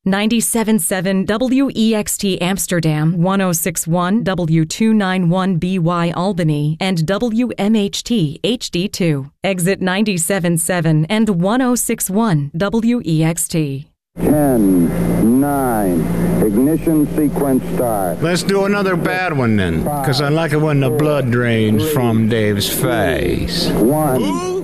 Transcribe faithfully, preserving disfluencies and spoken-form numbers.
ninety-seven point seven W E X T Amsterdam, one oh six point one W two ninety-one B Y Albany, and W M H T H D two. Exit ninety-seven point seven and one oh six point one W E X T. ten, nine, ignition sequence start. Let's do another bad one then, because I like it when the blood drains from Dave's face. One.